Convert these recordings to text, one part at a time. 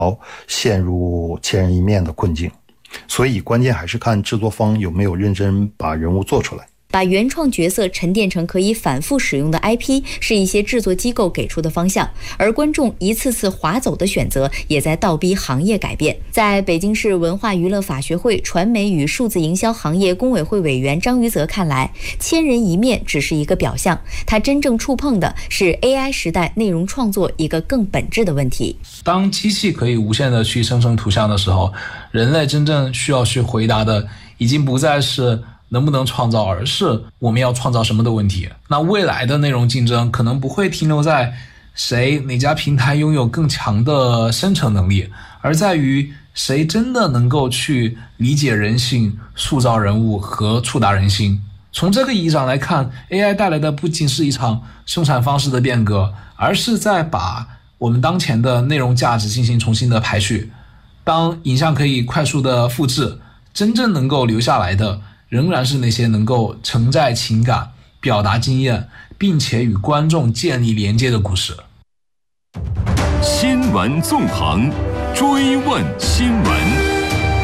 陷入千人一面的困境。所以关键还是看制作方有没有认真把人物做出来。 把原创角色沉淀成可以反复使用的 IP 是一些制作机构给出的方向，而观众一次次划走的选择也在倒逼行业改变。在北京市文化娱乐法学会传媒与数字营销行业工委会委员张于泽看来，千人一面只是一个表象，他真正触碰的是 AI 时代内容创作一个更本质的问题。 当机器可以无限的去生成图像的时候，人类真正需要去回答的已经不再是能不能创造，而是我们要创造什么的问题。那未来的内容竞争可能不会停留在哪家平台拥有更强的生成能力，而在于谁真的能够去理解人性、塑造人物和触达人心。从这个意义上来看， AI 带来的不仅是一场生产方式的变革，而是在把我们当前的内容价值进行重新的排序。当影像可以快速的复制，真正能够留下来的仍然是那些能够承载情感、表达经验，并且与观众建立连接的故事。 新闻纵横，追问新闻。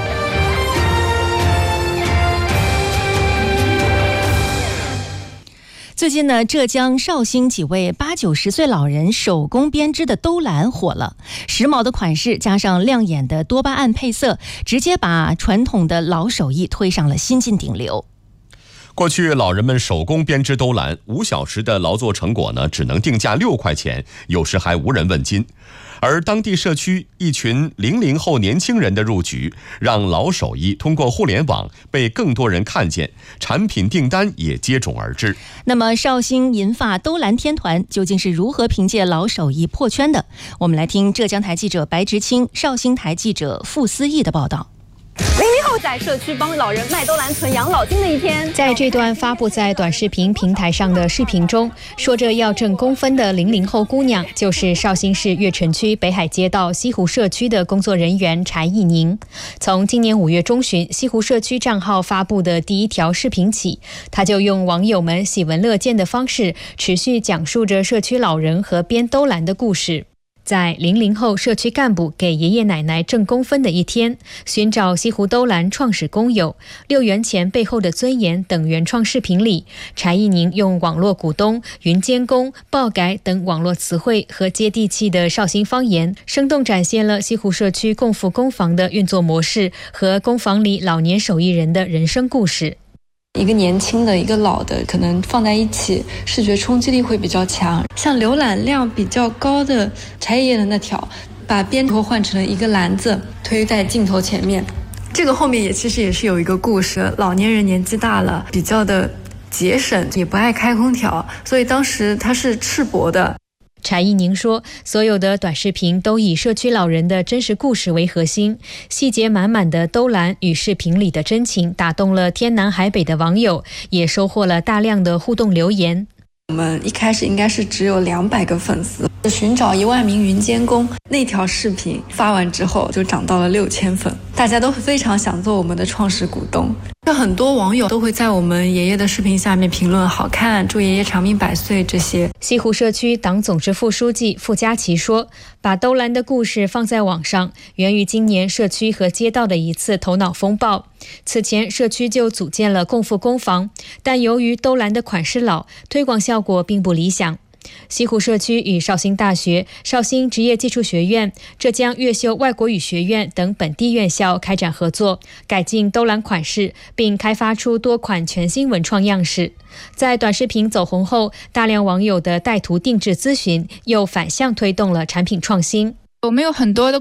最近呢，浙江绍兴几位80、90岁老人手工编织的兜篮火了，时髦的款式加上亮眼的多巴胺配色，直接把传统的老手艺推上了新晋顶流。 过去老人们手工编织兜篮，5小时的劳作成果呢，只能定价6块钱，有时还无人问津。而当地社区一群00后年轻人的入局，让老手艺通过互联网被更多人看见，产品订单也接踵而至。 那么绍兴银发兜篮天团究竟是如何凭借老手艺破圈的？我们来听浙江台记者白直清、绍兴台记者傅思义的报道。 00后在社区帮老人卖兜篮存养老金的一天， 在这段发布在短视频平台上的视频中，说着要挣公分的00后姑娘，就是绍兴市越城区北海街道西湖社区的工作人员柴艺宁。从今年5月中旬西湖社区账号发布的第一条视频起，他就用网友们喜闻乐见的方式，持续讲述着社区老人和编兜篮的故事。在00后社区干部给爷爷奶奶挣工分的一天，寻找西湖兜篮创始工友6元钱背后的尊严等原创视频里，柴艺宁用网络股东、云监工、爆改等网络词汇和接地气的绍兴方言，生动展现了西湖社区共富工房的运作模式和工房里老年手艺人的人生故事。 一个年轻的一个老的可能放在一起视觉冲击力会比较强，像浏览量比较高的柴爷爷的那条，把边头换成了一个篮子推在镜头前面，这个后面其实也是有一个故事。老年人年纪大了，比较的节省，也不爱开空调，所以当时他是赤膊的。 柴艺宁说，所有的短视频都以社区老人的真实故事为核心，细节满满的兜篮与视频里的真情打动了天南海北的网友，也收获了大量的互动留言。 我们一开始应该是只有200个粉丝，寻找1万名云监工，那条视频发完之后就涨到了6000粉，大家都非常想做我们的创始股东。很多网友都会在我们爷爷的视频下面评论好看，祝爷爷长命百岁这些。 西湖社区党总支副书记傅佳琪说，把兜篮的故事放在网上，源于今年社区和街道的一次头脑风暴。此前社区就组建了共富工房，但由于兜篮的款式老，推广效果并不理想。西湖社区与绍兴大学、绍兴职业技术学院、浙江越秀外国语学院等本地院校开展合作，改进兜篮款式，并开发出多款全新文创样式。在短视频走红后，大量网友的带图定制咨询又反向推动了产品创新。 我们有很多的